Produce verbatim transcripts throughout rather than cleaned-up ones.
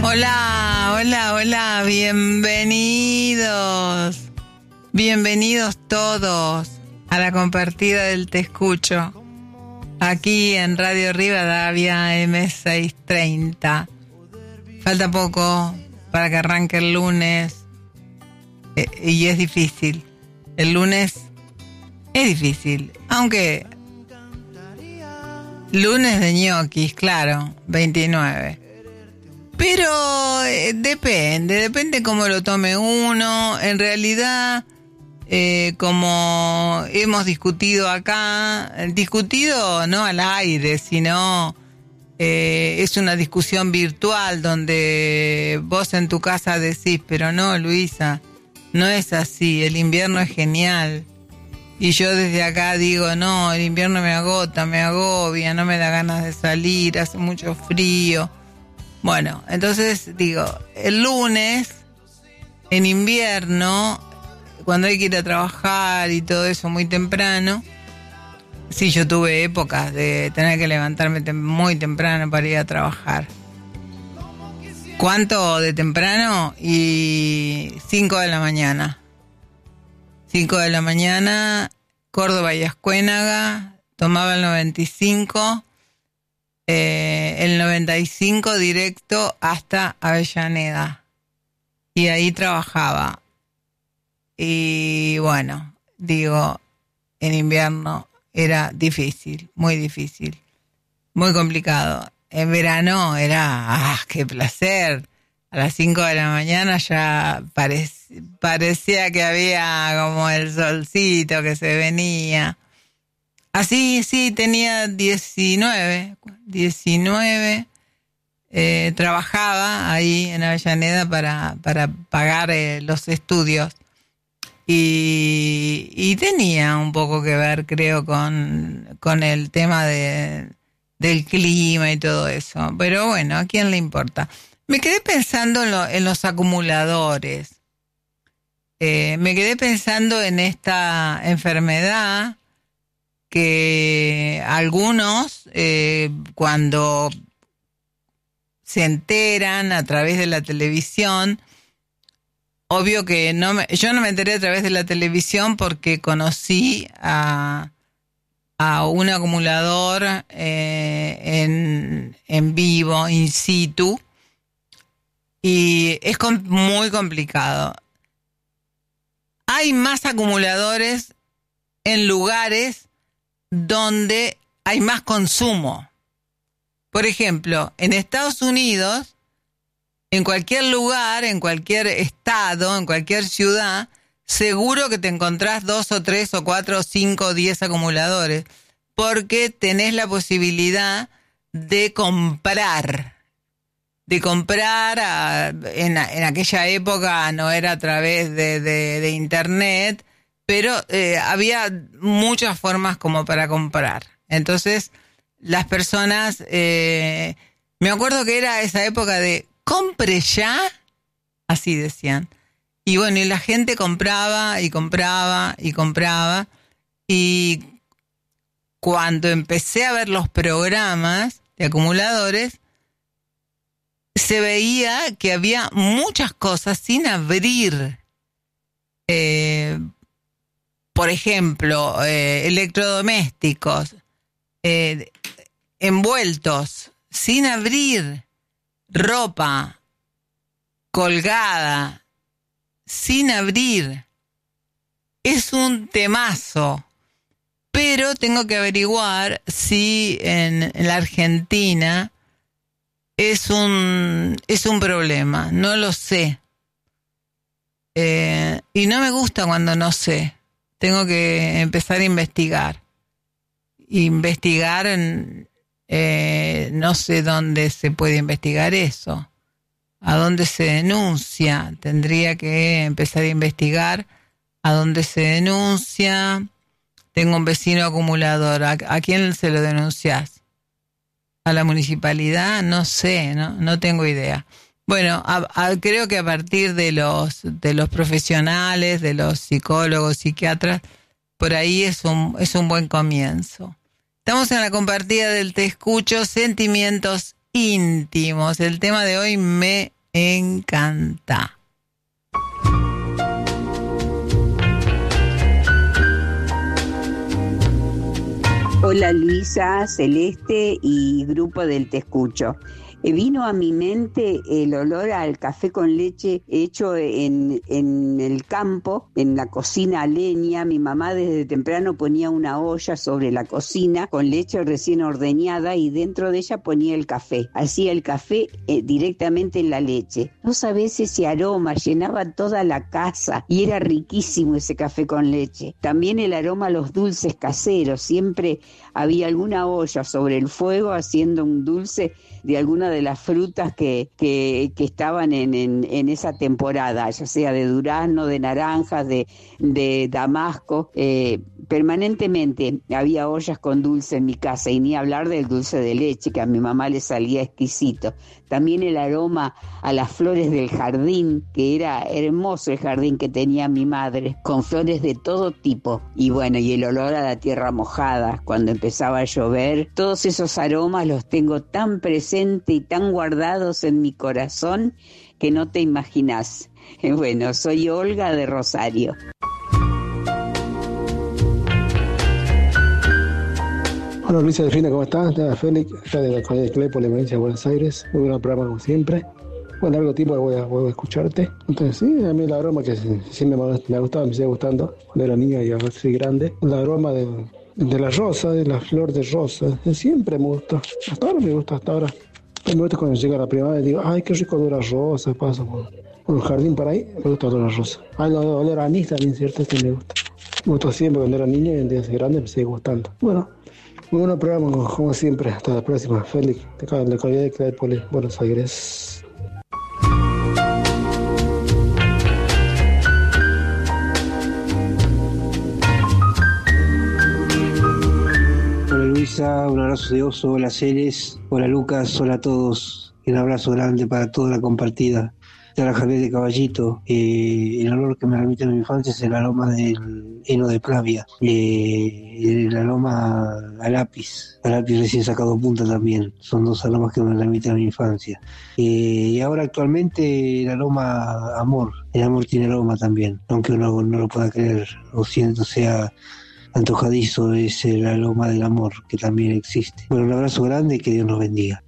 Hola, hola, hola, bienvenidos. Bienvenidos todos a la compartida del Te Escucho. Aquí en Radio Rivadavia M seiscientos treinta. Falta poco para que arranque el lunes. Eh, y es difícil. El lunes es difícil. Aunque lunes de ñoquis, claro, veintinueve. Pero eh, depende, depende cómo lo tome uno. En realidad, eh, como hemos discutido acá, discutido no al aire, sino eh, es una discusión virtual donde vos en tu casa decís, pero no, Luisa, no es así, el invierno es genial. Y yo desde acá digo, no, el invierno me agota, me agobia, no me da ganas de salir, hace mucho frío. Bueno, entonces digo, el lunes, en invierno, cuando hay que ir a trabajar y todo eso muy temprano, sí, yo tuve épocas de tener que levantarme tem- muy temprano para ir a trabajar. ¿Cuánto de temprano? Y cinco de la mañana. cinco de la mañana, Córdoba y Ascuénaga, tomaba el noventa y cinco. Eh, el noventa y cinco directo hasta Avellaneda y ahí trabajaba. Y bueno, digo, en invierno era difícil, muy difícil, muy complicado. En verano era, ¡ah, qué placer! A las cinco de la mañana ya parec- parecía que había como el solcito que se venía. Así, sí, tenía diecinueve, diecinueve, eh, trabajaba ahí en Avellaneda para, para pagar eh, los estudios y, y tenía un poco que ver, creo, con, con el tema de, del clima y todo eso, pero bueno, ¿a quién le importa? Me quedé pensando en, lo, en los acumuladores, eh, me quedé pensando en esta enfermedad que algunos, eh, cuando se enteran a través de la televisión, obvio que no me, yo no me enteré a través de la televisión porque conocí a, a un acumulador eh, en, en vivo, in situ, y es com- muy complicado. Hay más acumuladores en lugares donde hay más consumo. Por ejemplo, en Estados Unidos, en cualquier lugar, en cualquier estado, en cualquier ciudad, seguro que te encontrás dos o tres o cuatro o cinco o diez acumuladores, porque tenés la posibilidad de comprar. De comprar, a, en, en aquella época no era a través de, de, de internet, pero eh, había muchas formas como para comprar. Entonces, las personas, eh, me acuerdo que era esa época de compre ya, así decían. Y bueno, y la gente compraba y compraba y compraba. Y cuando empecé a ver los programas de acumuladores, se veía que había muchas cosas sin abrir. Eh, por ejemplo, eh, electrodomésticos, eh, envueltos, sin abrir, ropa colgada, sin abrir. Es un temazo, pero tengo que averiguar si en, en la Argentina es un, es un problema, no lo sé. Eh, y no me gusta cuando no sé. Tengo que empezar a investigar. Investigar, en, eh, no sé dónde se puede investigar eso. ¿A dónde se denuncia? Tendría que empezar a investigar a dónde se denuncia. Tengo un vecino acumulador. ¿A, a quién se lo denuncias? ¿A la municipalidad? No sé, no, no tengo idea. Bueno, a, a, creo que a partir de los de los profesionales, de los psicólogos, psiquiatras, por ahí es un es un buen comienzo. Estamos en la compartida del Te Escucho, sentimientos íntimos. El tema de hoy me encanta. Hola Luisa, Celeste y grupo del Te Escucho. Eh, vino a mi mente el olor al café con leche hecho en, en el campo, en la cocina a leña. Mi mamá desde temprano ponía una olla sobre la cocina con leche recién ordeñada y dentro de ella ponía el café. Hacía el café eh, directamente en la leche. No sabés, ese aroma llenaba toda la casa y era riquísimo ese café con leche. También el aroma a los dulces caseros. Siempre había alguna olla sobre el fuego haciendo un dulce de alguna de las frutas que, que, que estaban en, en, en esa temporada, ya sea de durazno, de naranjas, de, de damasco. Eh, permanentemente había ollas con dulce en mi casa, y ni hablar del dulce de leche, que a mi mamá le salía exquisito. También el aroma a las flores del jardín, que era hermoso el jardín que tenía mi madre, con flores de todo tipo. Y bueno, y el olor a la tierra mojada cuando empezaba a llover. Todos esos aromas los tengo tan presentes y tan guardados en mi corazón que no te imaginás. Bueno, soy Olga de Rosario. Hola Luisa Delfina, ¿cómo estás? Te habla Félix, acá de la colonia de Claypole, provincia de Buenos Aires. Muy buen programa como siempre. Bueno, largo tiempo voy a, voy a escucharte. Entonces sí, a mí el aroma que siempre me, me ha gustado, me sigue gustando, de la niña y ahora soy grande. El aroma de, de la rosa, de la flor de rosa, siempre me gusta. Hasta ahora me gusta, hasta ahora. Me gusta cuando llega la primavera y digo, ay, qué rico olor a rosa, paso por, por el jardín por ahí, me gusta el olor a rosa. Ah, el olor a anís también, ¿cierto? Sí me gusta. Me gustó siempre cuando era niño y en día de grande me sigue gustando. Bueno, muy buen programa como siempre. Hasta la próxima. Félix, de acá de la localidad de Claypole, Buenos Aires. Hola Luisa, un abrazo de oso, hola Ceres, hola Lucas, hola a todos, un abrazo grande para toda la compartida. De la Javier de Caballito, eh, el olor que me remite a mi infancia es el aroma del heno de Pravia, eh, el aroma a lápiz, a lápiz recién sacado punta también, son dos aromas que me remiten a mi infancia. Eh, y ahora actualmente el aroma a amor, el amor tiene aroma también, aunque uno no lo pueda creer o siento sea antojadizo, es el aroma del amor que también existe. Bueno, un abrazo grande y que Dios nos bendiga.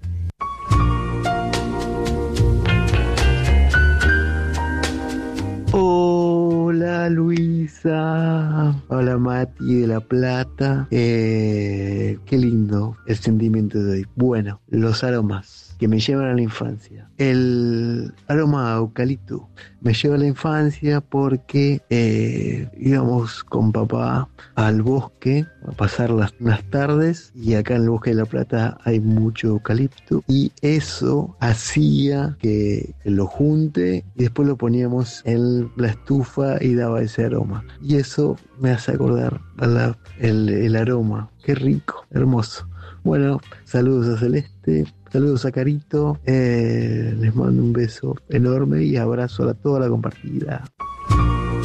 Hola Luisa, hola Mati de La Plata, eh, qué lindo el sentimiento de hoy. Bueno, los aromas que me llevan a la infancia. El aroma a eucalipto me lleva a la infancia porque eh, íbamos con papá al bosque a pasar las, las tardes, y acá en el bosque de La Plata hay mucho eucalipto, y eso hacía que lo junte y después lo poníamos en la estufa y daba ese aroma, y eso me hace acordar a la, el, el aroma. Qué rico, hermoso. Bueno, saludos a Celeste, saludos a Carito, eh, les mando un beso enorme y abrazo a toda la compartida.